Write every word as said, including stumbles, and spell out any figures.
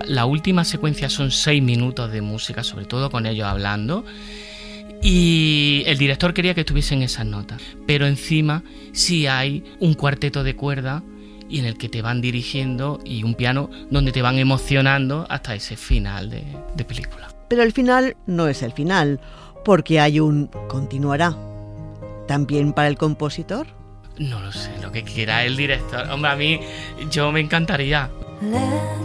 La última secuencia son seis minutos de música, sobre todo con ellos hablando. Y el director quería que estuviesen esas notas, pero encima sí hay un cuarteto de cuerdas y en el que te van dirigiendo y un piano donde te van emocionando hasta ese final de, de película. Pero el final no es el final, porque hay un continuará. ¿También para el compositor? No lo sé, lo que quiera el director. Hombre, a mí, yo me encantaría.